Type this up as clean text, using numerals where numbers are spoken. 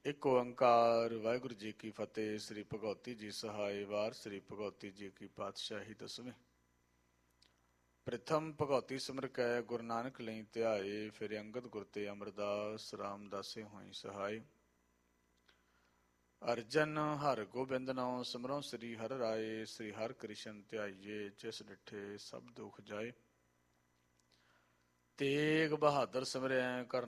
ਇੱਕ ਓੰਕਾਰ ਵਾਹਿਗੁਰੂ ਜੀ ਕੀ ਫਤਿਹ। ਸ੍ਰੀ ਭਗਉਤੀ ਜੀ ਸਹਾਇ। ਵਾਰ ਸ੍ਰੀ ਭਗਉਤੀ ਜੀ ਕੀ ਪਾਤਸ਼ਾਹੀ ਦਸਵੀਂ। ਪ੍ਰਥਮ ਭਗਉਤੀ ਸਿਮਰ ਕੈ ਗੁਰੂ ਨਾਨਕ ਲਈ ਧਿਆਏ। ਫਿਰ ਅੰਗਦ ਗੁਰ ਤੇ ਅਮਰਦਾਸ ਰਾਮਦਾਸੇ ਹੋਈ ਸਹਾਇ। ਅਰਜਨ ਹਰ ਗੋਬਿੰਦ ਨਾਉ ਸਿਮਰਉ ਸ੍ਰੀ ਹਰਿ ਰਾਏ। ਸ੍ਰੀ ਹਰਿ ਕ੍ਰਿਸ਼ਨ ਧਿਆਈਏ ਜਿਸ ਡਿਠੇ ਸਭ ਦੁਖ ਜਾਏ। ਤੇਗ ਬਹਾਦਰ ਸਿਮਰੈ ਕਰ